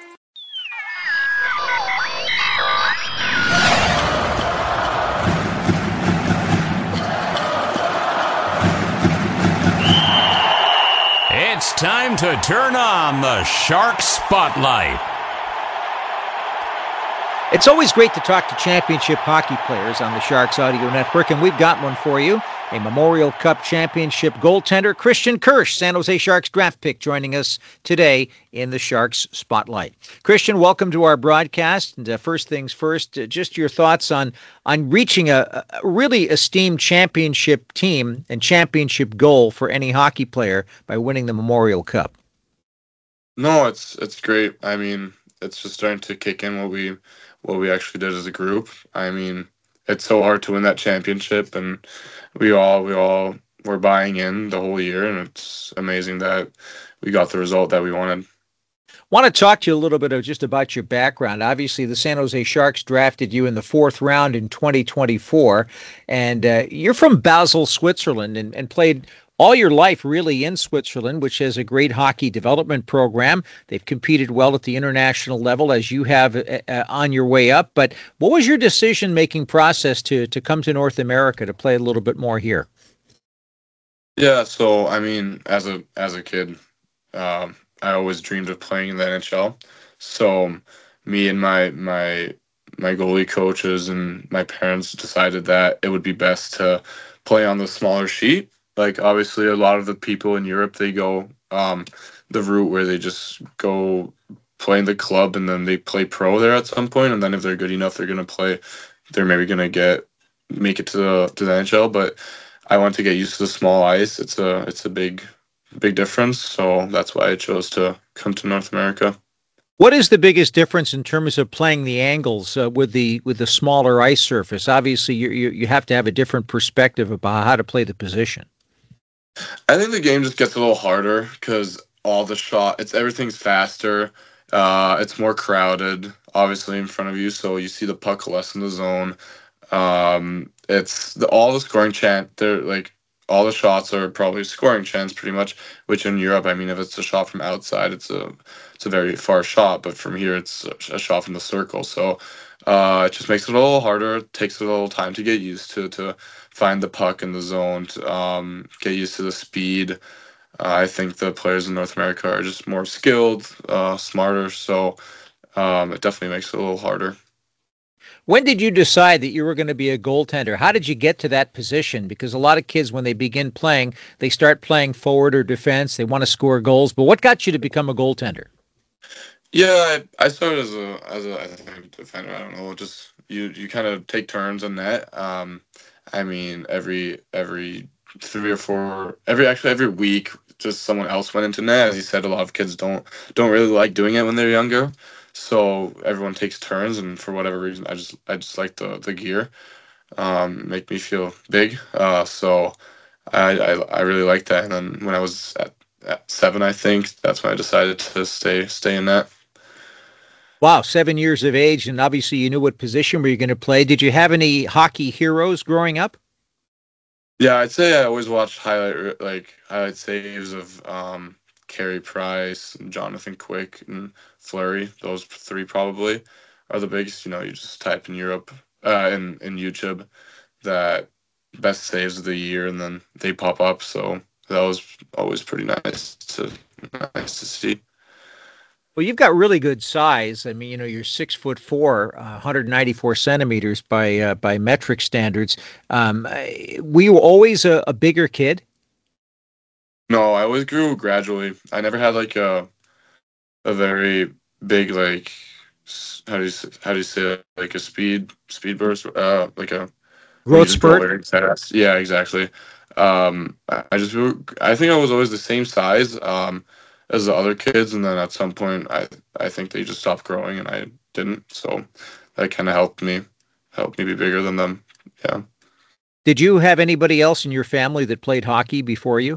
It's time to turn on the Shark Spotlight. It's always great to talk to championship hockey players on the Sharks Audio Network, and we've got one for you. A Memorial Cup championship goaltender, Christian Kirsch, San Jose Sharks draft pick, joining us today in the Sharks Spotlight. Christian, welcome to our broadcast. And uh, first things first, uh, just your thoughts on on reaching a, a really esteemed championship team and championship goal for any hockey player by winning the Memorial Cup. No, it's it's great. I mean, it's just starting to kick in what we what we actually did as a group. I mean, it's so hard to win that championship, and we all we all were buying in the whole year, and it's amazing that we got the result that we wanted. Want to talk to you a little bit of just about your background. Obviously, the San Jose Sharks drafted you in the fourth round in twenty twenty-four, and uh, you're from Basel, Switzerland, and, and played all your life really in Switzerland, which has a great hockey development program. They've competed well at the international level, as you have uh, on your way up. But what was your decision-making process to to come to North America to play a little bit more here? Yeah, so I mean, as a as a kid, um, I always dreamed of playing in the N H L. So me and my my my goalie coaches and my parents decided that it would be best to play on the smaller sheet. Like, obviously, a lot of the people in Europe, they go um, the route where they just go play in the club and then they play pro there at some point. And then if they're good enough, they're going to play, they're maybe going to get, make it to the, to the N H L. But I want to get used to the small ice. It's a, it's a big, big difference. So that's why I chose to come to North America. What is the biggest difference in terms of playing the angles uh, with the with the smaller ice surface? Obviously, you, you you have to have a different perspective about how to play the position. I think the game just gets a little harder because all the shot, it's everything's faster. Uh, it's more crowded, obviously, in front of you, so you see the puck less in the zone. Um, it's the, all the scoring chance. They're like all the shots are probably scoring chance, pretty much. Which in Europe, I mean, if it's a shot from outside, it's a it's a very far shot, but from here, it's a, a shot from the circle. So uh, it just makes it a little harder. It takes a little time to get used to to. Find the puck in the zone, to, um, get used to the speed. Uh, I think the players in North America are just more skilled, uh, smarter, so um, it definitely makes it a little harder. When did you decide that you were going to be a goaltender? How did you get to that position? Because a lot of kids, when they begin playing, they start playing forward or defense. They want to score goals. But what got you to become a goaltender? Yeah, I, I started as a as a I think defender. I don't know, just you you kind of take turns on net. Um, I mean, every every three or four, every actually every week, just someone else went into net. As you said, a lot of kids don't don't really like doing it when they're younger, so everyone takes turns. And for whatever reason, I just I just like the the gear, um, make me feel big. Uh, so I, I I really like that. And then when I was at, at seven, I think that's when I decided to stay stay in net. Wow, seven years of age, and obviously you knew what position were you going to play. Did you have any hockey heroes growing up? Yeah, I'd say I always watched highlight like highlight saves of um, Carey Price, and Jonathan Quick, and Fleury. Those three probably are the biggest. You know, you just type in Europe, uh, in in YouTube, that best saves of the year, and then they pop up. So that was always pretty nice to nice to see. Well, you've got really good size. I mean, you know, you're six foot four, uh, one hundred ninety-four centimeters by uh, by metric standards. Um, were you always a, a bigger kid? No, I always grew gradually. I never had like a a very big like how do you say, how do you say it? Like a speed speed burst, uh, like a growth spurt. Yeah, exactly. Um, I, I just grew, I think I was always the same size. Um, as the other kids, and then at some point I I think they just stopped growing and I didn't, so that kind of helped me helped me be bigger than them. Yeah. Did you have anybody else in your family that played hockey before you?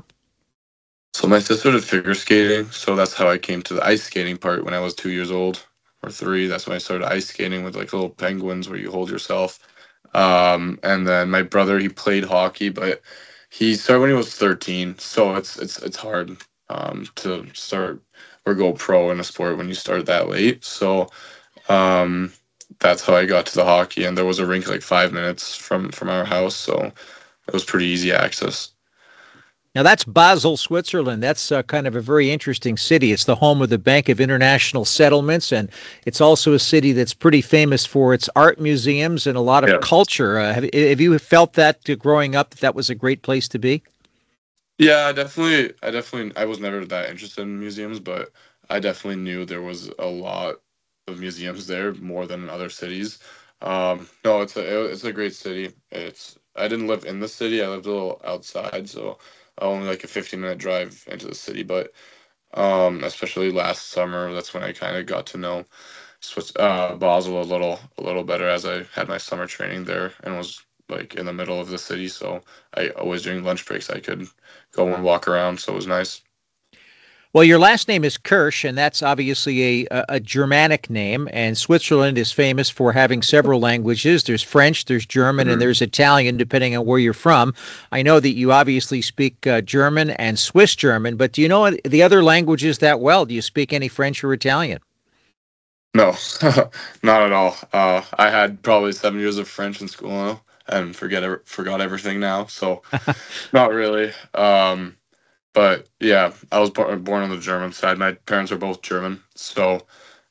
So my sister did figure skating, so that's how I came to the ice skating part when I was two years old or three. That's when I started ice skating with like little penguins where you hold yourself. Um, and then my brother, he played hockey, but he started when he was thirteen, so it's it's it's hard um, to start or go pro in a sport when you start that late. So um, that's how I got to the hockey, and there was a rink like five minutes from, from our house, so it was pretty easy access. Now that's Basel, Switzerland. That's uh, kind of a very interesting city. It's the home of the Bank of International Settlements, and it's also a city that's pretty famous for its art museums and a lot of yeah. culture. Uh, have, have you felt that uh, growing up that that was a great place to be? Yeah, definitely. I definitely. I was never that interested in museums, but I definitely knew there was a lot of museums there, more than in other cities. Um, no, it's a it's a great city. It's I didn't live in the city. I lived a little outside, so only like a fifteen minute drive into the city. But um, especially last summer, that's when I kind of got to know Swiss, uh, Basel a little a little better, as I had my summer training there and was like in the middle of the city. So I always during lunch breaks I could go and walk around. So it was nice. Well, your last name is Kirsch, and that's obviously a, a Germanic name, and Switzerland is famous for having several languages. There's French, there's German, mm-hmm. and there's Italian, depending on where you're from. I know that you obviously speak uh, German and Swiss German, but do you know the other languages that well? Do you speak any French or Italian? No, not at all. Uh, I had probably seven years of French in school and forget forgot everything now, so not really. Um, But yeah, I was born, born on the German side. My parents are both German. So,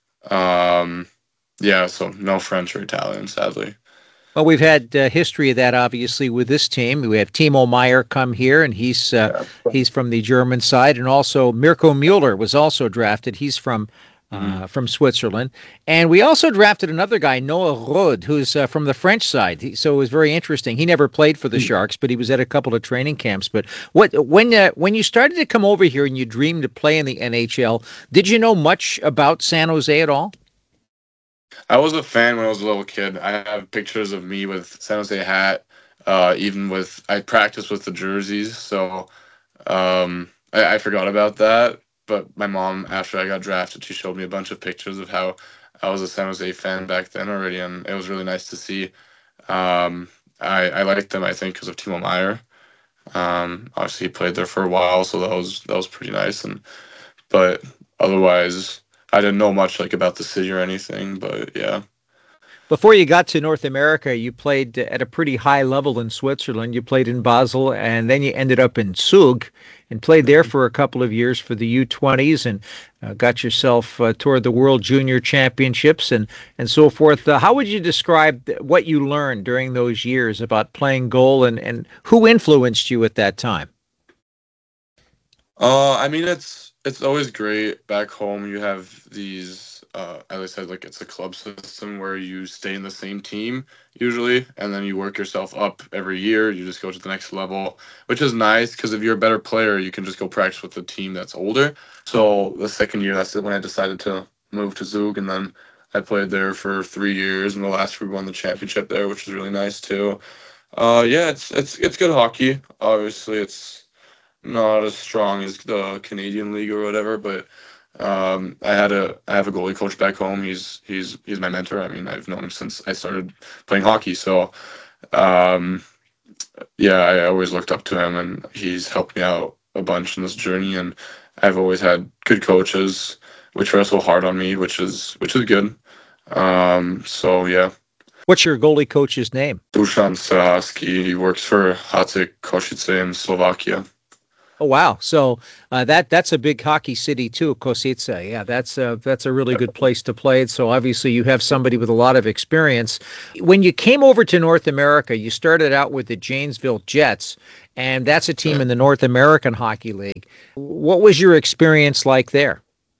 um, yeah, so no French or Italian, sadly. Well, we've had uh, history of that, obviously, with this team. We have Timo Meier come here, and he's uh, yeah. he's from the German side. And also Mirko Müller was also drafted. He's from uh, mm-hmm. from Switzerland. And we also drafted another guy, Noah Rode, who's uh, from the French side. He, so it was very interesting. He never played for the mm-hmm. Sharks, but he was at a couple of training camps. But what when uh, when you started to come over here and you dreamed to play in the N H L, did you know much about San Jose at all? I was a fan when I was a little kid. I have pictures of me with San Jose hat, uh, even with, I practiced with the jerseys, so um, I, I forgot about that. But my mom, after I got drafted, she showed me a bunch of pictures of how I was a San Jose fan back then already, and it was really nice to see. Um, I, I liked them, I think, because of Timo Meier. Um, obviously, he played there for a while, so that was that was pretty nice. And but otherwise, I didn't know much like about the city or anything. But yeah. Before you got to North America, you played at a pretty high level in Switzerland. You played in Basel, and then you ended up in Zug and played there for a couple of years for the U twenties and uh, got yourself uh, toward the World Junior Championships and, and so forth. Uh, how would you describe what you learned during those years about playing goal, and, and who influenced you at that time? Uh, I mean, it's it's always great. Back home, you have these... Uh, as I said, like it's a club system where you stay in the same team usually, and then you work yourself up every year. You just go to the next level, which is nice because if you're a better player, you can just go practice with the team that's older. So the second year, that's when I decided to move to Zug, and then I played there for three years, and the last year we won the championship there, which was really nice too. Uh, yeah, it's it's it's good hockey. Obviously, it's not as strong as the Canadian League or whatever, but. Um, I had a I have a goalie coach back home. He's he's he's my mentor. I mean, I've known him since I started playing hockey. So, um, yeah, I always looked up to him, and he's helped me out a bunch in this journey. And I've always had good coaches, which are also hard on me, which is which is good. Um, so yeah, What's your goalie coach's name? Dusan Strahaski. He works for Hace Košice in Slovakia. Oh wow! So uh, that that's a big hockey city too, Košice. Yeah, that's a, that's a really good place to play. So obviously you have somebody with a lot of experience. When you came over to North America, you started out with the Janesville Jets, and that's a team in the North American Hockey League. What was your experience like there?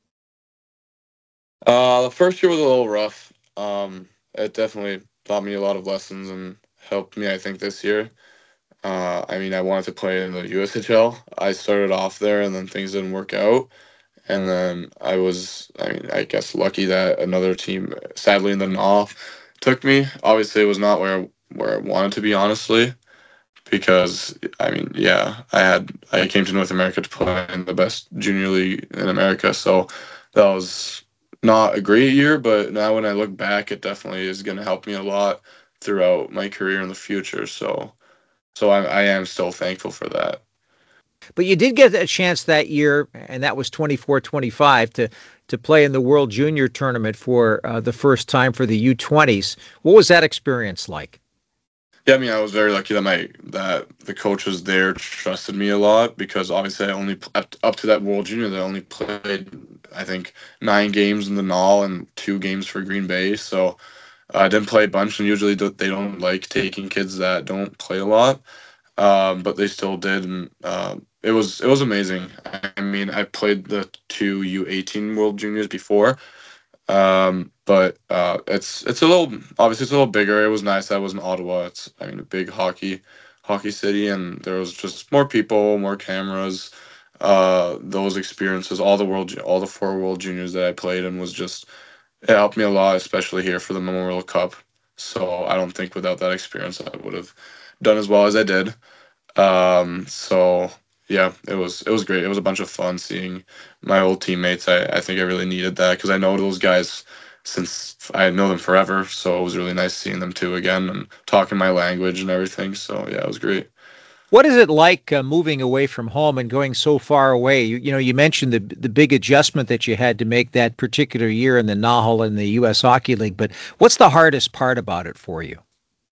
Uh, the first year was a little rough. Um, it definitely taught me a lot of lessons and helped me, I think, this year. Uh, I mean, I wanted to play in the U S H L. I started off there, and then things didn't work out. And then I was, I mean, I guess lucky that another team, sadly in the N H L, took me. Obviously, it was not where where I wanted to be, honestly, because I mean, yeah, I had I came to North America to play in the best junior league in America, so that was not a great year. But now when I look back, it definitely is going to help me a lot throughout my career in the future. So. So I, I am still thankful for that. But you did get a chance that year, and that was twenty-four twenty-five, to, to play in the World Junior Tournament for uh, the first time for the U twenties. What was that experience like? Yeah, I mean, I was very lucky that my that the coaches there trusted me a lot, because obviously I only, up to that World Junior, I only played, I think, nine games in the N H L and two games for Green Bay. So I didn't play a bunch, and usually they don't like taking kids that don't play a lot, um, but they still did, and uh, it was it was amazing. I mean, I played the two U eighteen World Juniors before, um, but uh, it's it's a little obviously it's a little bigger. It was nice that I was in Ottawa. It's I mean a big hockey hockey city, and there was just more people, more cameras. Uh, those experiences, all the world, all the four World Juniors that I played in was just. It helped me a lot, especially here for the Memorial Cup. So I don't think without that experience I would have done as well as I did. Um, so yeah, it was it was great. It was a bunch of fun seeing my old teammates. I, I think I really needed that, because I know those guys since I know them forever. So it was really nice seeing them too again and talking my language and everything. So yeah, it was great. What is it like uh, moving away from home and going so far away? You, you know, you mentioned the the big adjustment that you had to make that particular year in the N H L and the U S Hockey League, but what's the hardest part about it for you?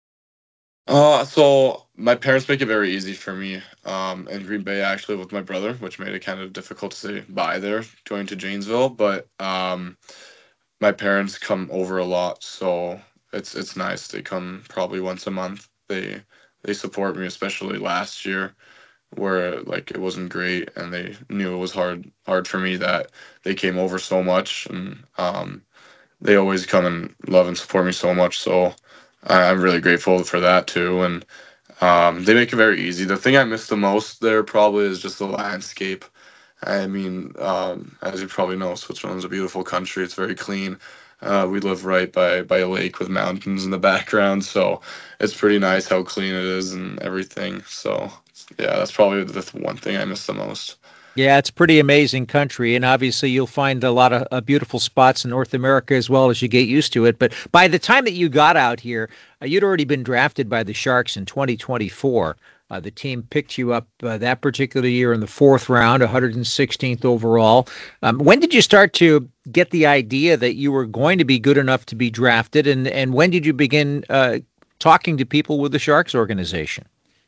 Uh, so my parents make it very easy for me. Um, in Green Bay, actually, with my brother, which made it kind of difficult to say bye there, going to Janesville. But um, my parents come over a lot, so it's it's nice. They come probably once a month. They They support me, especially last year, where like it wasn't great, and they knew it was hard hard for me that they came over so much, and um, they always come and love and support me so much. So I'm really grateful for that too, and um, they make it very easy. The thing I miss the most there probably is just the landscape. I mean, um, as you probably know, Switzerland's a beautiful country. It's very clean. Uh, we live right by, by a lake with mountains in the background, so it's pretty nice how clean it is and everything. So, yeah, that's probably the one thing I miss the most. Yeah, it's a pretty amazing country, and obviously you'll find a lot of uh, beautiful spots in North America as well as you get used to it. But by the time that you got out here, uh, you'd already been drafted by the Sharks in twenty twenty-four. Uh, the team picked you up uh, that particular year in the fourth round, one hundred sixteenth overall. Um, when did you start to get the idea that you were going to be good enough to be drafted, and, and when did you begin uh, talking to people with the Sharks organization?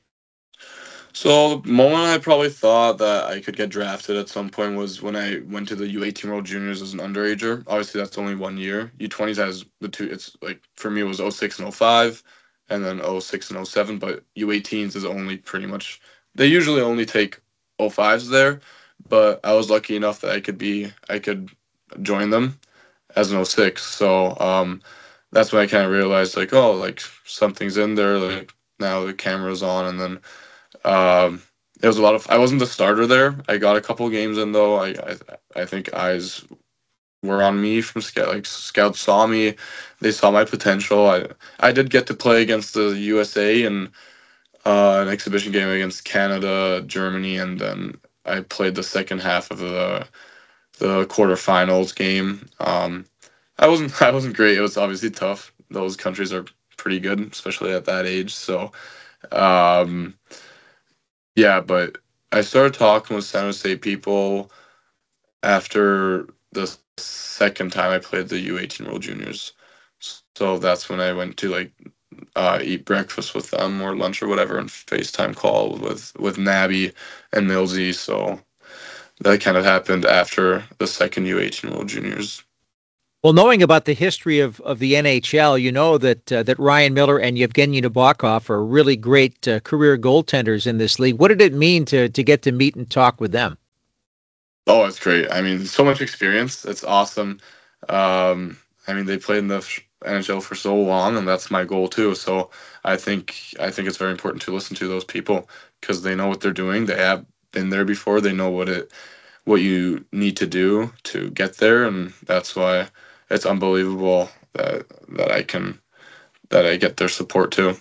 So the moment I probably thought that I could get drafted at some point was when I went to the U eighteen World Juniors as an underager. Obviously, that's only one year. U twenties has the two. It's like, for me, it was oh six and oh five. And then oh six and oh seven, but U eighteens is only pretty much, they usually only take oh fives there, but I was lucky enough that I could be, I could join them as an oh six, so um, that's when I kind of realized, like, oh, like, something's in there, like, now the camera's on, and then um, it was a lot of, I wasn't the starter there, I got a couple games in, though, I, I, I think eyes were on me from scout. Like, scouts saw me, they saw my potential. I I did get to play against the U S A in uh, an exhibition game against Canada, Germany, and then I played the second half of the the quarterfinals game. Um, I wasn't I wasn't great. It was obviously tough. Those countries are pretty good, especially at that age. So, um, yeah, but I started talking with San Jose people after the second time I played the U eighteen World Juniors. So that's when I went to like uh, eat breakfast with them or lunch or whatever, and FaceTime call with with Nabby and Millsy. So that kind of happened after the second U eighteen World Juniors. Well, knowing about the history of, of the N H L, you know that uh, that Ryan Miller and Yevgeny Nabokov are really great uh, career goaltenders in this league. What did it mean to to get to meet and talk with them? Oh, it's great. I mean, so much experience. It's awesome. Um, I mean, they played in the N H L for so long, and that's my goal too. So I think I think it's very important to listen to those people because they know what they're doing. They have been there before. They know what it what you need to do to get there, and that's why it's unbelievable that that I can that I get their support too.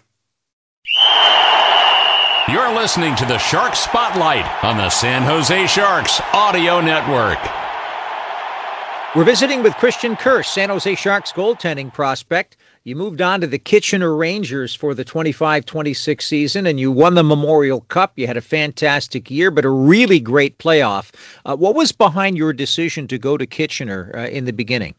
You're listening to the Shark Spotlight on the San Jose Sharks Audio Network. We're visiting with Christian Kirsch, San Jose Sharks goaltending prospect. You moved on to the Kitchener Rangers for the twenty-five twenty-six season, and you won the Memorial Cup. You had a fantastic year, but a really great playoff. Uh, what was behind your decision to go to Kitchener uh, in the beginning?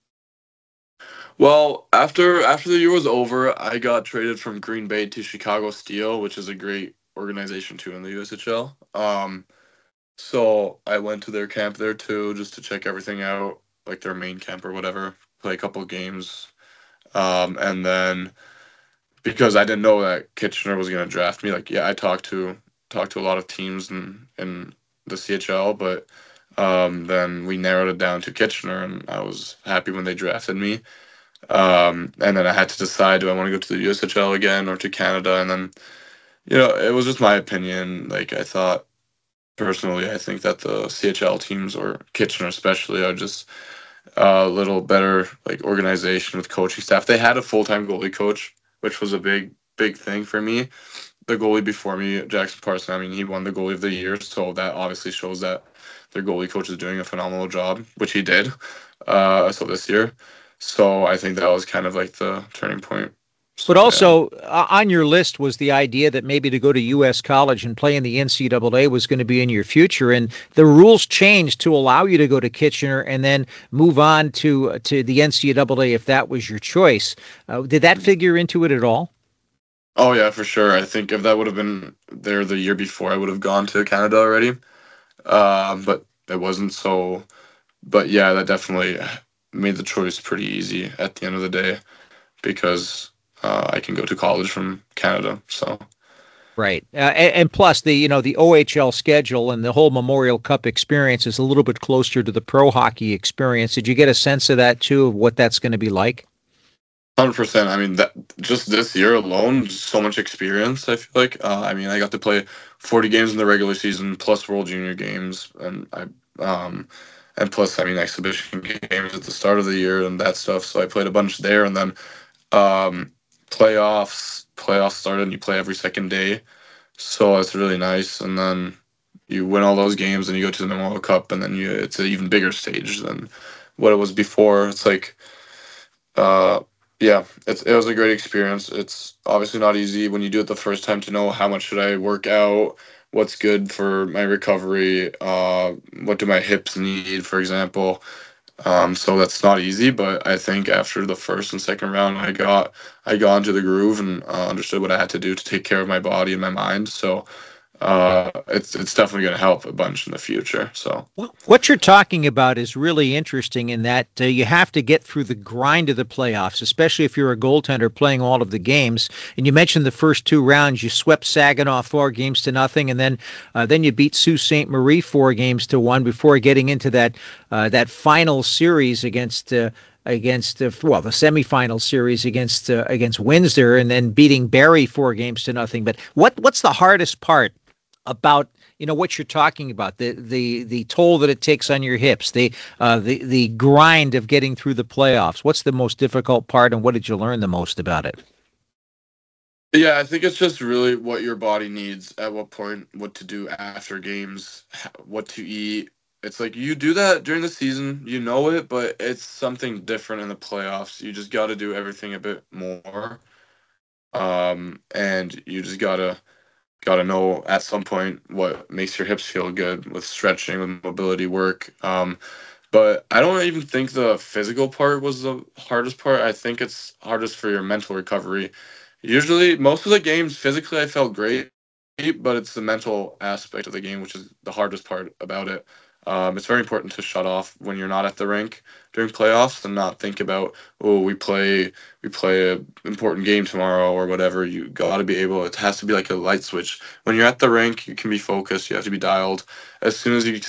Well, after after the year was over, I got traded from Green Bay to Chicago Steel, which is a great organization too in the U S H L. Um, so I went to their camp there too, just to check everything out, like their main camp or whatever, play a couple of games. Um, and then because I didn't know that Kitchener was going to draft me, like, yeah, I talked to talked to a lot of teams in, in the C H L, but um, then we narrowed it down to Kitchener, and I was happy when they drafted me. Um, and then I had to decide, do I want to go to the U S H L again or to Canada? And then, you know, it was just my opinion. Like, I thought, personally, I think that the C H L teams, or Kitchener especially, are just a little better, like, organization with coaching staff. They had a full-time goalie coach, which was a big, big thing for me. The goalie before me, Jackson Parson, I mean, he won the goalie of the year, so that obviously shows that their goalie coach is doing a phenomenal job, which he did. Uh, so this year. So I think that was kind of like the turning point. So, but also yeah. On your list was the idea that maybe to go to U S college and play in the N C double A was going to be in your future. And the rules changed to allow you to go to Kitchener and then move on to to the N C double A if that was your choice. Uh, did that figure into it at all? Oh, yeah, for sure. I think if that would have been there the year before, I would have gone to Canada already. Um, but it wasn't so. But yeah, that definitely made the choice pretty easy at the end of the day because uh, I can go to college from Canada. So, right, uh, and, and plus the you know the O H L schedule and the whole Memorial Cup experience is a little bit closer to the pro hockey experience. Did you get a sense of that too, of what that's going to be like? one hundred percent. I mean, that just this year alone, so much experience. I feel like. Uh, I mean, I got to play forty games in the regular season plus World Junior games, and I. Um, And plus, I mean, exhibition games at the start of the year and that stuff. So I played a bunch there. And then um, playoffs, playoffs started and you play every second day. So it's really nice. And then you win all those games and you go to the Memorial Cup. And then you it's an even bigger stage than what it was before. It's like, uh, yeah, it's, it was a great experience. It's obviously not easy when you do it the first time to know how much should I work out, what's good for my recovery, uh, what do my hips need, for example. Um, so that's not easy, but I think after the first and second round, I got I got into the groove and uh, understood what I had to do to take care of my body and my mind. So uh, it's it's definitely going to help a bunch in the future. So well, what you're talking about is really interesting in that uh, you have to get through the grind of the playoffs, especially if you're a goaltender playing all of the games. And you mentioned the first two rounds, you swept Saginaw four games to nothing, and then uh, then you beat Sault Ste. Marie four games to one before getting into that uh, that final series against. Uh, against uh, well the semifinal series against uh, against Windsor, and then beating Barrie four games to nothing. But what what's the hardest part about you know what you're talking about, the the the toll that it takes on your hips, the uh, the the grind of getting through the playoffs? What's the most difficult part, and what did you learn the most about it? Yeah, I think it's just really what your body needs at what point, what to do after games, what to eat. It's like you do that during the season, you know it, but it's something different in the playoffs. You just got to do everything a bit more, um, and you just gotta gotta know at some point what makes your hips feel good with stretching, with mobility work. Um, But I don't even think the physical part was the hardest part. I think it's hardest for your mental recovery. Usually, most of the games, physically, I felt great, but it's the mental aspect of the game, which is the hardest part about it. Um, it's very important to shut off when you're not at the rink during playoffs and not think about, oh, we play we play a important game tomorrow or whatever. You got to be able. It has to be like a light switch. When you're at the rink, you can be focused. You have to be dialed. As soon as you